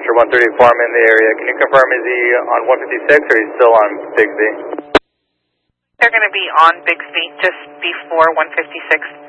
Roger 130 Farm in the area. Can you confirm, is he on 156 or he's still on Bixby? They're going to be on Bixby just before 156.